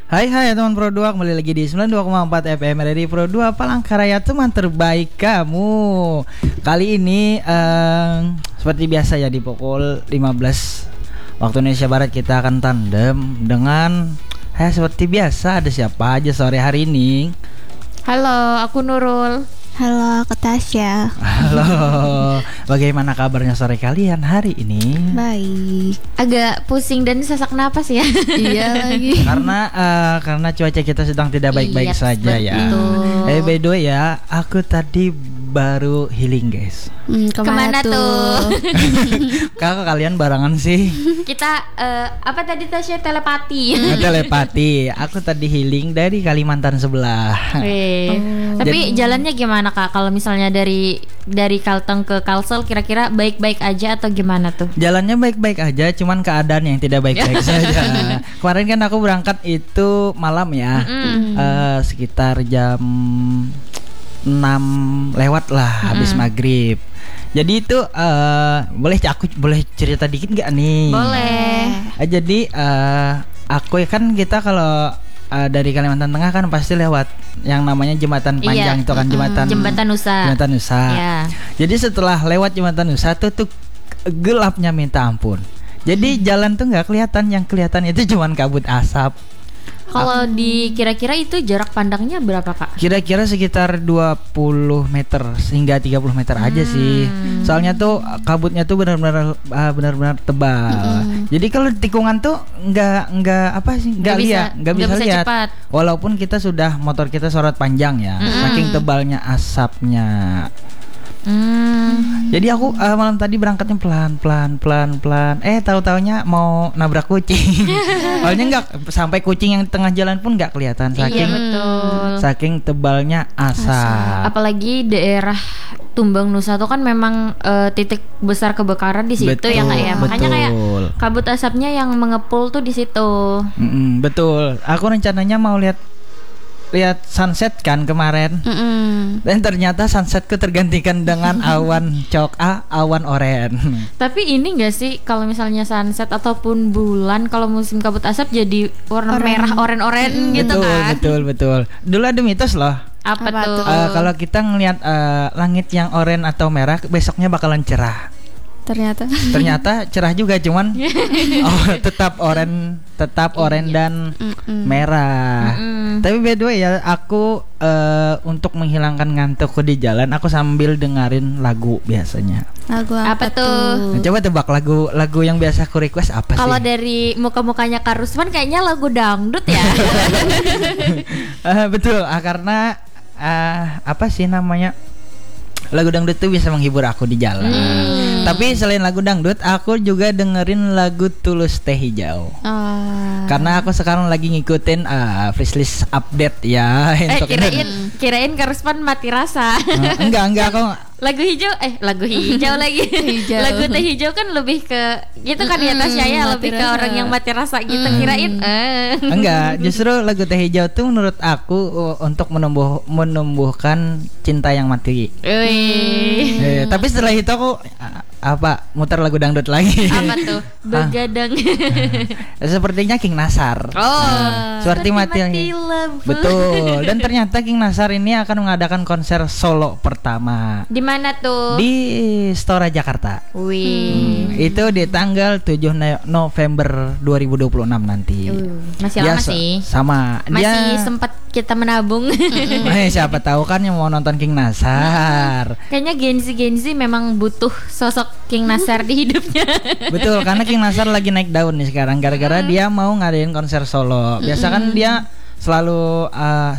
Hai teman Pro 2, kembali lagi di 92,4 FM dari Pro 2 Palangkaraya, teman terbaik kamu. Kali ini seperti biasa ya, di pukul 15 waktu Indonesia Barat kita akan tandem dengan seperti biasa, ada siapa aja sore hari ini? Halo, aku Nurul. Halo, aku Tasya. Halo, bagaimana kabarnya sore kalian hari ini? Baik. Agak pusing dan sesak napas ya. Iya lagi. Karena cuaca kita sedang tidak baik-baik saja ya. By the way ya, aku tadi baru healing guys. Kemana tuh? Kakak kalian barengan sih? Kita apa tadi Tasya, telepati. Telepati. Aku tadi healing dari Kalimantan sebelah. Tapi jalannya gimana Kak? Kalau misalnya dari Kalteng ke Kalsel kira-kira baik-baik aja atau gimana tuh? Jalannya baik-baik aja, cuman keadaan yang tidak baik-baik saja. Kemarin kan aku berangkat itu malam ya, sekitar jam 6 lewat lah, habis maghrib. Jadi itu aku boleh cerita dikit gak nih? Boleh. Jadi aku kan kita kalau dari Kalimantan Tengah kan pasti lewat yang namanya jembatan panjang, itu kan jembatan Nusa. Jembatan Nusa. Yeah. Jadi setelah lewat jembatan Nusa tuh gelapnya minta ampun. Jadi jalan tuh nggak kelihatan, yang kelihatan itu cuman kabut asap. Kalau di kira-kira itu jarak pandangnya berapa Kak? Kira-kira sekitar 20 meter hingga 30 meter aja sih. Soalnya tuh kabutnya tuh benar-benar tebal. Jadi kalau tikungan tuh nggak bisa lihat. Cepat. Walaupun motor kita sorot panjang ya, saking tebalnya asapnya. Jadi aku malam tadi berangkatnya pelan. Tahu-taunya mau nabrak kucing. Soalnya nggak sampai kucing yang tengah jalan pun nggak kelihatan, saking tebalnya asap. Apalagi daerah Tumbang Nusa tuh kan memang titik besar kebakaran di situ. Betul, ya Kak ya. Makanya kayak kabut asapnya yang mengepul tuh di situ. Betul. Aku rencananya mau lihat sunset kan kemarin. Dan ternyata sunsetku tergantikan dengan awan awan oren. Tapi ini enggak sih, kalau misalnya sunset ataupun bulan kalau musim kabut asap jadi warna merah oren gitu kan? Betul. Dulu ada mitos loh. Apa tuh? Kalau kita ngelihat langit yang oren atau merah, besoknya bakalan cerah. Ternyata cerah juga, cuman tetap oren dan merah. Tapi by the way ya, aku untuk menghilangkan ngantukku di jalan, aku sambil dengerin lagu biasanya. Lagu apa tuh? Nah, coba tebak lagu yang biasa aku request apa sih? Kalau dari muka-mukanya Kak Rusman kayaknya lagu dangdut ya. Betul, karena apa sih namanya? Lagu dangdut tuh bisa menghibur aku di jalan. Tapi selain lagu dangdut, aku juga dengerin lagu Tulus Teh Hijau. Karena aku sekarang lagi ngikutin wishlist update ya. Kirain Karuspan mati rasa. Enggak aku lagu hijau lagi. Lagu Teh Hijau kan lebih ke gitu kan ya Tasya ya, lebih ke orang yang mati rasa gitu. Kirain enggak, justru lagu Teh Hijau tuh menurut aku untuk menumbuhkan cinta yang mati. Tapi setelah itu aku muter lagu dangdut lagi. Apa tuh? Begadang. Sepertinya King Nasar. Seperti mati lampu. Betul. Dan ternyata King Nasar ini akan mengadakan konser solo pertama. Di mana tuh? Di Stora Jakarta. Itu di tanggal 7 November 2026 nanti. Masih lama sih. Sama. Masih sempat kita menabung. Siapa tahu kan yang mau nonton King Nasar. Kayaknya Gen Z memang butuh sosok King Nasar di hidupnya. Betul, karena King Nasar lagi naik daun nih sekarang gara-gara dia mau ngadain konser solo. Biasa kan dia selalu